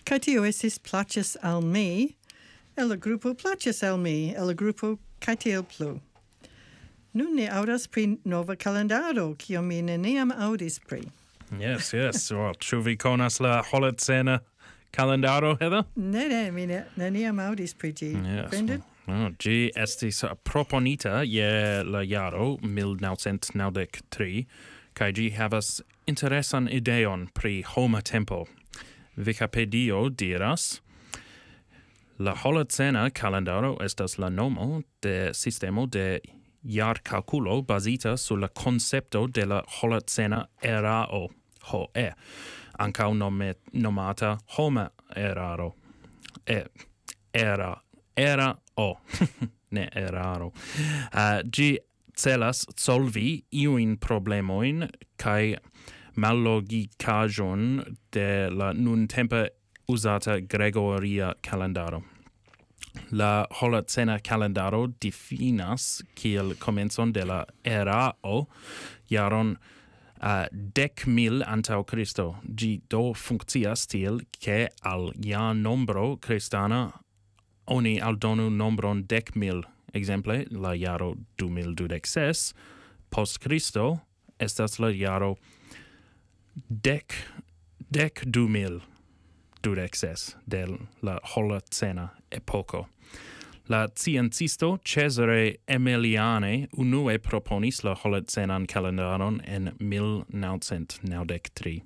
Kai tio estis plaĉas al mi, el la grupo plaĉas al mi, el la grupo kai tiel plu. Nun ni aŭdas pri nova kalendaro, kion mi neniam aŭdis pri. Yes. Well, ĉu vi konas la Holocena kalendaro, Heather? Ne, mi neniam aŭdis pri ĝi. Brendan? Ĝi estis proponita je la jaro 1993, kaj ĝi havas interesan ideon pri homa tempo. Wikipedio diras: la Holocena kalendaro estas la nomo de sistemo de jarkalkulo bazita sur la koncepto de la Holocena erao, HOE, ankaŭ nomata homa eraro. Ne eraro. Ĝi celas solvi iujn problemojn kaj mallogikaĵon de la nuntempe uzata Gregoria kalendaro. La Holocena kalendaro difinas kiel komencon de la erao jaron 10.000 antaŭ Kristo. Ĝi do funkcias tiel, ke al jarnombro kristana oni aldonu nombron 10.000. Ekzemple, la jaro 2026 post Kristo estas la jaro 10.026 de la Holocena epoko. La sciencisto Cesare Emiliani unue proponis la Holocenan kalendaron en 1993.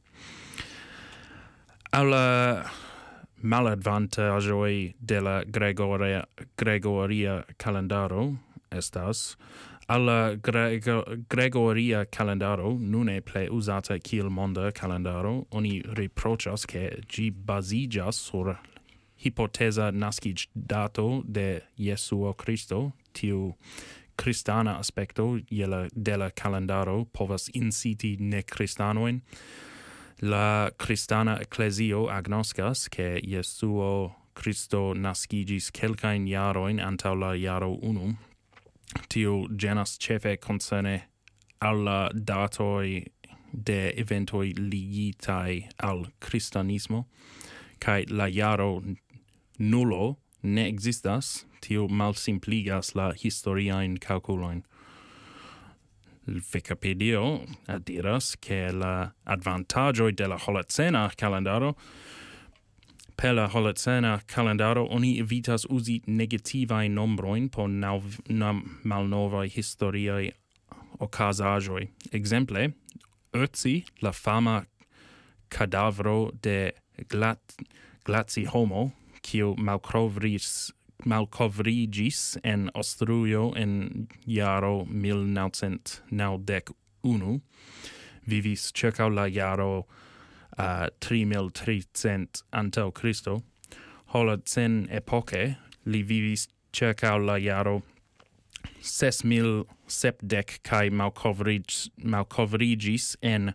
Al la maladvantaĝoj de la Gregoria kalendaro estas: al la Gregoria kalendaro, nune plej uzata kiel monda kalendaro, oni riproĉas ke ĝi baziĝas sur hipoteza naskiĝdato de Jesuo Kristo. Tiu kristana aspekto de la kalendaro povas inciti nekristanojn. La kristana eklezio agnoskas ke Jesuo Kristo naskiĝis kelkajn jarojn antaŭ la jaro 1. Tio ĝenas ĉefe koncerne al la datoj de eventoj ligitaj al kristanismo, kaj la jaro nulo ne ekzistas. Tio malsimpligas la historiajn kalkulojn. Wikipedio diras ke la avantaĝoj de la Holocena kalendaro: per la Holocena kalendaro oni evitas uzi negativajn nombrojn por malnovaj historiaj okazaĵoj. Ekzemple, Ötzi, la fama kadavro de glacihomo, kiu malkovriĝis en Aŭstrujo en jaro 1991, vivis ĉirkaŭ la jaro 3300 antaŭ Kristo. Holocen epoke li vivis ĉirkaŭ la jaro 6070 kaj malkovriĝis en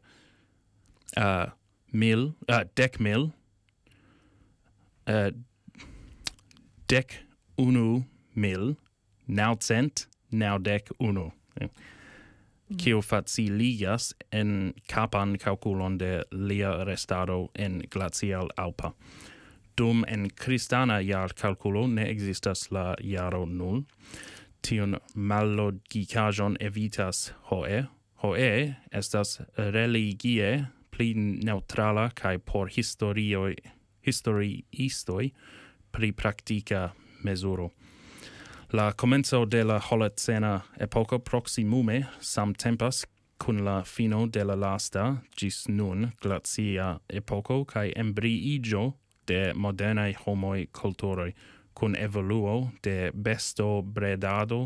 11.991, kio faciligas en kapan kalkulon de lia restado en glacial Alpa. Dum en kristana jarkalkulo ne ekzistas la jaro 0. Tiun mallogikaĵon evitas HOE. HOE estas religie pli neutrala kaj por historiistoj pri praktika mezuro. La komenco de la Holocena epoko proksimume samtempas kun la fino de la lasta ĝis nun glacia epoko kaj embriiĝo de modernaj homoj kulturoj, kun evoluo de bestobredado,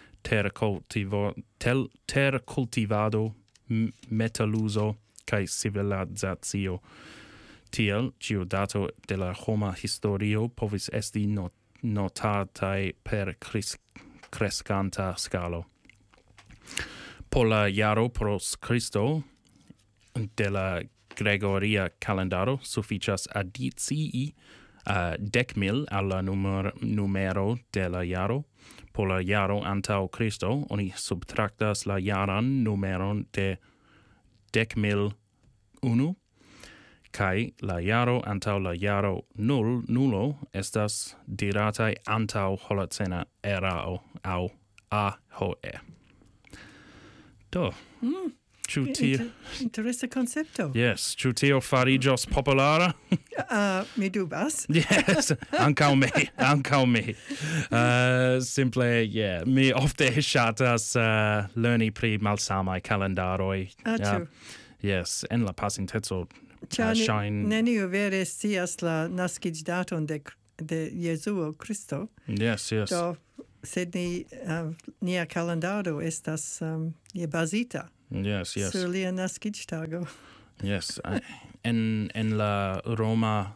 terkultivado, metaluzo kaj civilizacio. Tiel, ĉiu dato de la homa historio povis esti notataj per kreskanta skalo. Por la jaro post Kristo de la Gregoria kalendaro sufiĉas adicii 10.000 al la numero de la jaro. Por la jaro antaŭ Kristo oni subtraktas la jaran numeron de 10.001 kai la jaro antau la jaro nulo estas diratai antau Holocena erao au ahoe. Do. Ĉu tio Interesa concepto. Yes, ĉu tio fariĝos populara? Mi dubas. Yes, ankaŭ mi. Simple, yeah, mi ofte ŝatas lerni pri malsamaj kalendaroj. Ĉu? Yes, en la pasinteco Ĉar ŝajn. neniu vere scias la naskiĝdaton de Jesuo Kristo. Yes. Do sed nia kalendaro estas bazita Yes. sur lia naskiĝtago. Yes, en la Roma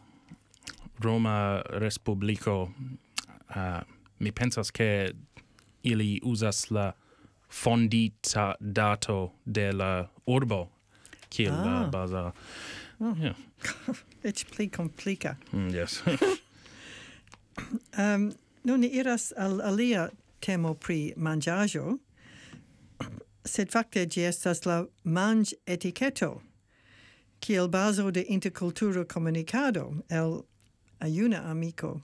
Respubliko mi pensas ke ili uzas la fondita dato de la urbo kiel la baza. Yeah. Eĉ pli komplika. Yes. Nun ni iras al alia temo pri manĝaĵo, sed fakte ĝi estas la manĝetiketo, kiel bazo de interkultura komunikado el juna amiko.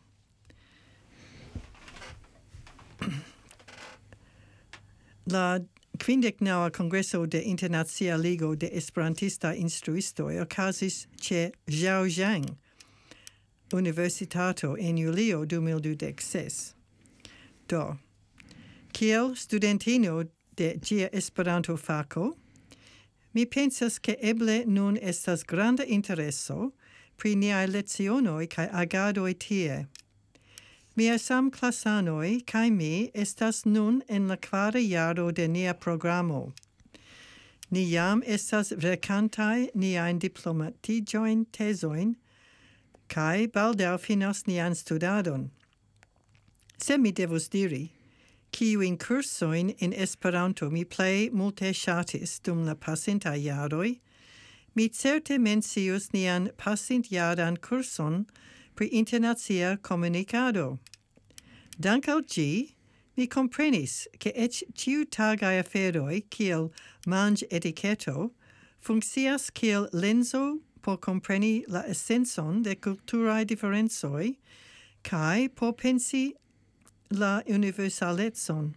La 59. Kongreso de Internacia Ligo de Esperantista Instruistoj okazis ĉe Zhejiang Universitato en julio 2026. Do, kiel studentino de ĝia Esperanto fako, mi pensas ke eble nun estas granda intereso pri niaj lecionoj kaj agadoj tie. Miaj samklasanoj kaj mi estas nun en la kvara jaro de nia programo. Ni jam estas verkantaj niajn diplomatiĝojn tezojn kaj baldaŭ finas nian studadon. Se mi devus diri, kiujn kursojn en Esperanto mi plej multe ŝatis dum la pasintaj jaroj, mi certe mencius nian pasintjaran kurson pri internacia komunikado. Dank al ĝi, mi komprenis ke eĉ ĉiutagaj aferoj kiel manĝetiketo funkcias kiel lenso por kompreni la esencon de kulturaj diferencoj kaj por pensi la universalecon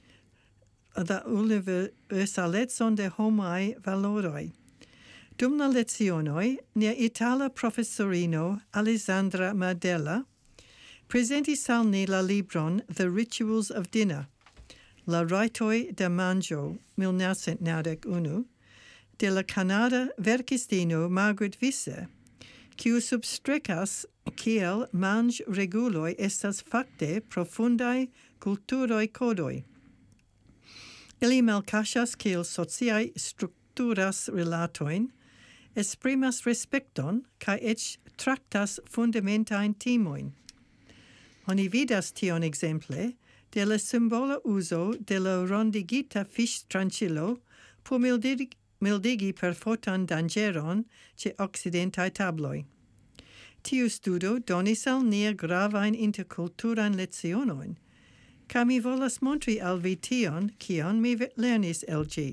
de homaj valoroj. Dum la lecionoj, nia itala profesorino Alessandra Madella presentis al ni la libron The Rituals of Dinner, La Rajtoj de Manĝo 1991, de la kanada verkistino Margaret Visser, kiu substrekas kiel manĝreguloj estas fakte profundaj kulturaj kodoj. Ili malkaŝas kiel sociaj strukturas rilatojn, esprimas respekton kaj eĉ traktas fundamentajn temojn. Oni vidas tion ekzemple de la simbola uzo de la rondigita fiŝtranĉilo por mildigi perfortan danĝeron ĉe okcidentaj tabloj. Tiu studo donis al nia gravajn interkulturajn lecionojn, kaj mi volas montri al vi tion, kion mi lernis el ĝi.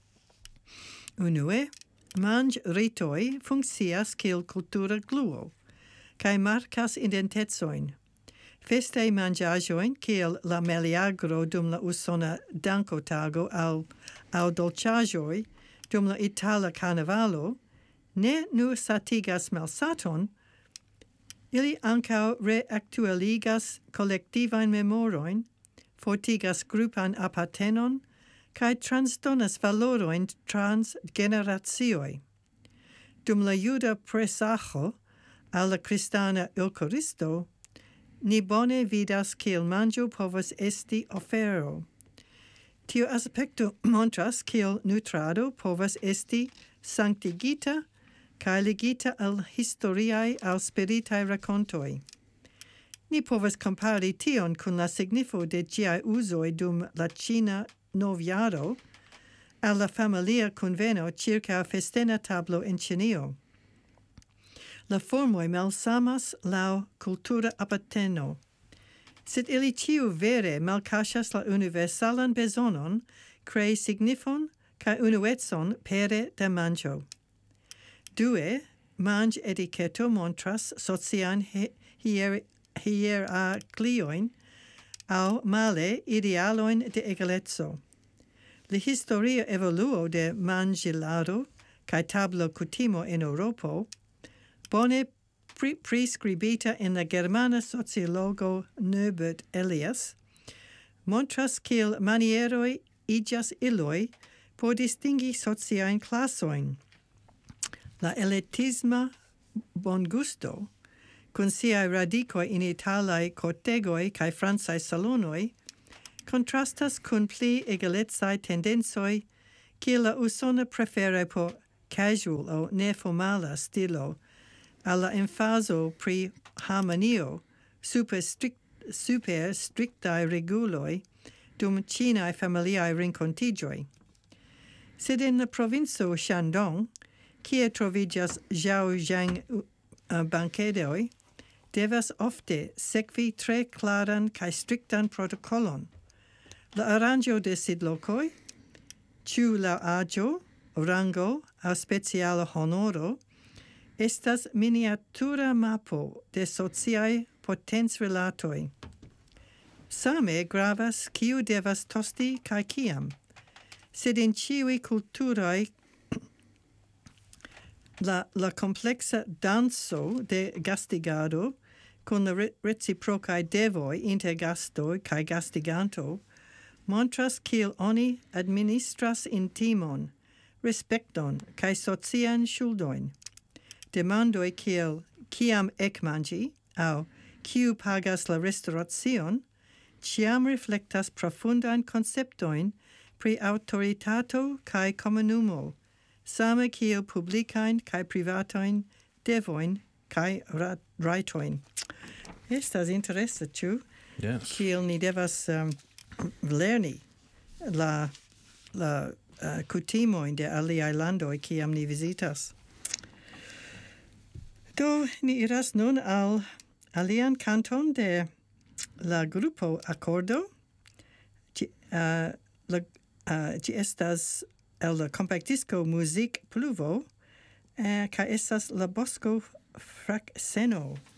Unue, manĝritoj funkcias kiel kultura gluo, kaj markas identecojn. Festaj manĝaĵojn, kiel la meliagro dum la usona dankotago aŭ dolĉaĵoj dum la itala karnavalo, ne nur satigas malsaton, ili ankaŭ reaktualigas kolektivajn memorojn, fortigas grupan apartenon kaj transdonas valorojn trans generacioj. Dum la juda presaĵo al la kristana eŭkaristo, ni bone vidas kiel manĝo povas esti ofero. Tiu aspekto montras kiel nutrado povas esti sanktigita kaj ligita al historiaj aŭ spiritaj rakontoj. Ni povas kompari tion kun la signifo de ĝiaj uzoj dum la ĉina novjaro al la familia kunveno ĉirkaŭ festena tablo en Ĉinio. La formoj malsamas laŭ kultura aparteno, sed ili ĉiu vere malkaŝas la universalan bezonon krei signifon kaj unuecon pere de manĝo. Due, manĝ etiketo montras socian hierarklioin aŭ male idealojn de egaleco. La historia evoluo de manĝilado kaj tablo kutimo en Eŭropo bone prescribita en la germana sociologo Norbert Elias montras kiel manieroj iĝas iloj por distingi sociajn klasojn. La elitisma bongusto, kun siaj radikoj in italaj kortegoj kaj francaj salonoj, kontrastas kun pli egalecaj tendencoj kiel la usona prefere por casual aŭ neformala stilo al la emfazo pri harmonio super striktaj reguloj dum ĉinaj familiaj renkontiĝoj. Sed en la provinco Shandong, kie troviĝas Zhaojiang bankedoj, devas ofte sekvi tre klaran kaj striktan protokolon. La aranĝo de sidlokoj, ĉu laŭ aĝo, rango aŭ speciala honoro, estas miniatura mapo de sociaj potencrilatoj. Same gravas kiu devas tosti kaj kiam, sed en ĉiuj kulturoj la kompleksa danco de gastigado kun la reciprokaj devoj inter gastoj kaj gastiganto montras kiel oni administras intimon, respekton kaj socian ŝuldojn. Demandoj kiel kiam ekmanĝi aŭ kiu pagas la restoracion ĉiam reflektas profundajn konceptojn pri aŭtoritato kaj komunumo, same kiel publikajn kaj privatajn devojn kaj rajtojn. Estas interesa, ĉu? Yes. Kiel ni devas lerni la kutimojn de aliaj landoj kiam ni vizitas. Do ni iras nun al alian kanton de la grupo Accordo. Ĝi estas el la kompaktisco Music Pluvo, kaj estas la Bosco Frakseno.